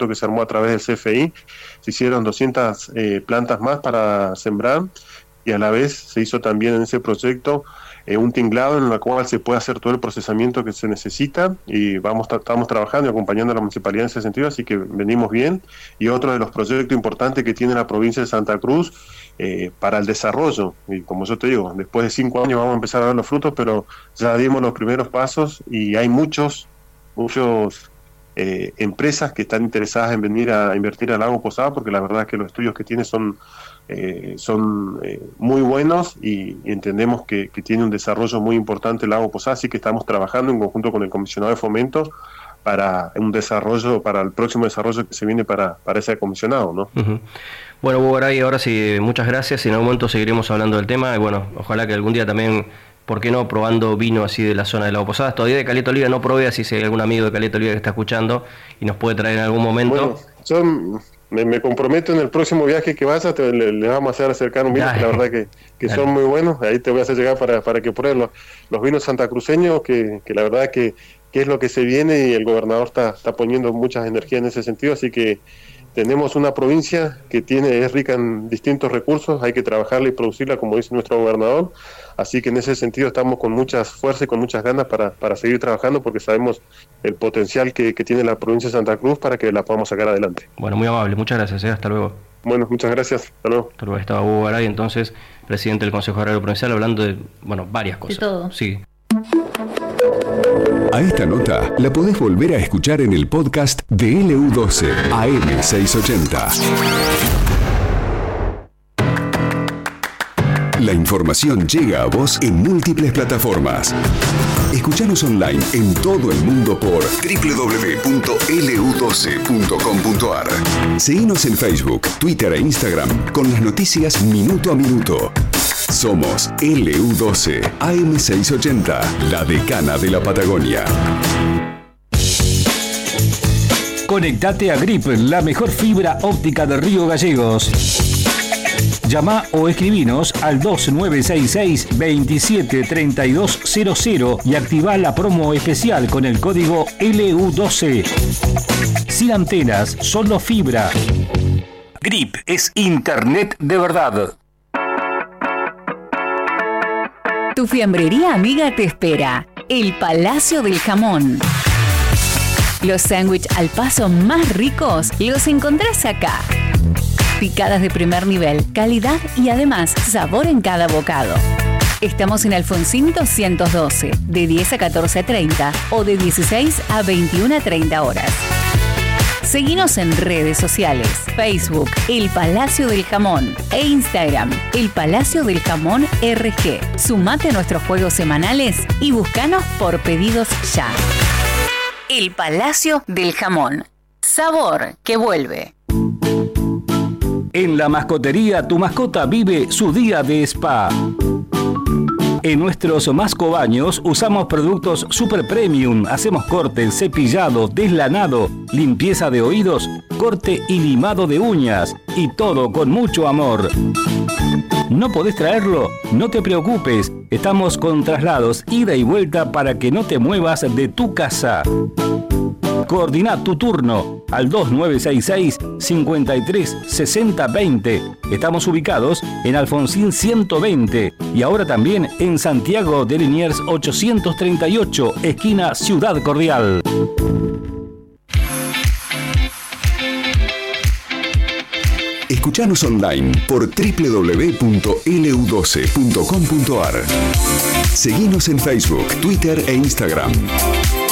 proyecto que se armó a través del CFI, se hicieron 200 plantas más para sembrar, y a la vez se hizo también en ese proyecto un tinglado en el cual se puede hacer todo el procesamiento que se necesita, y estamos trabajando y acompañando a la municipalidad en ese sentido, así que venimos bien. Y otro de los proyectos importantes que tiene la provincia de Santa Cruz para el desarrollo, y como yo te digo, después de 5 años vamos a empezar a ver los frutos, pero ya dimos los primeros pasos y hay muchos empresas que están interesadas en venir a invertir al Lago Posada, porque la verdad es que los estudios que tiene son muy buenos, y entendemos que tiene un desarrollo muy importante el Lago Posada, así que estamos trabajando en conjunto con el comisionado de fomento para un desarrollo, para el próximo desarrollo que se viene para ese comisionado, ¿no? Uh-huh. Bueno, Hugo Garay, ahora sí, muchas gracias, y en algún momento seguiremos hablando del tema, y bueno, ojalá que algún día también, ¿por qué no?, probando vino así de la zona de Lago Posadas. Todavía de Caleta Olivia no probé, así si hay algún amigo de Caleta Olivia que está escuchando y nos puede traer en algún momento. Bueno, yo me comprometo en el próximo viaje que vayas, le vamos a hacer acercar un vino, que la verdad que son muy buenos. Ahí te voy a hacer llegar para que pruebes los vinos santacruceños, que la verdad que es lo que se viene, y el gobernador está poniendo muchas energías en ese sentido, así que tenemos una provincia que es rica en distintos recursos, hay que trabajarla y producirla, como dice nuestro gobernador, así que en ese sentido estamos con muchas fuerzas y con muchas ganas para seguir trabajando, porque sabemos el potencial que tiene la provincia de Santa Cruz para que la podamos sacar adelante. Bueno, muy amable, muchas gracias, hasta luego. Bueno, muchas gracias, hasta luego. Hasta luego. Estaba Hugo Garay, entonces, presidente del Consejo Agrario Provincial, hablando de, varias cosas. De todo. Sí. A esta nota la podés volver a escuchar en el podcast de LU12 AM680. La información llega a vos en múltiples plataformas. Escuchanos online en todo el mundo por www.lu12.com.ar. Seguinos en Facebook, Twitter e Instagram con las noticias minuto a minuto. Somos LU12 AM680, la decana de la Patagonia. Conectate a Grip, la mejor fibra óptica de Río Gallegos. Llama o escribinos al 2966-273200 y activa la promo especial con el código LU12. Sin antenas, solo fibra. Grip es internet de verdad. Tu fiambrería amiga te espera. El Palacio del Jamón. Los sándwiches al paso más ricos los encontrás acá. Picadas de primer nivel, calidad y además sabor en cada bocado. Estamos en Alfonsín 212, de 10 a 14:30 o de 16 a 21:30 horas. Seguinos en redes sociales, Facebook, El Palacio del Jamón, e Instagram, El Palacio del Jamón RG. Sumate a nuestros juegos semanales y búscanos por pedidos ya. El Palacio del Jamón. Sabor que vuelve. En la mascotería, tu mascota vive su día de spa. En nuestros mascobaños usamos productos super premium. Hacemos corte, cepillado, deslanado, limpieza de oídos, corte y limado de uñas. Y todo con mucho amor. ¿No podés traerlo? No te preocupes. Estamos con traslados, ida y vuelta para que no te muevas de tu casa. Coordina tu turno al 2966-536020. Estamos ubicados en Alfonsín 120 y ahora también en Santiago de Liniers 838, esquina Ciudad Cordial. Escuchanos online por www.lu12.com.ar. Seguinos en Facebook, Twitter e Instagram.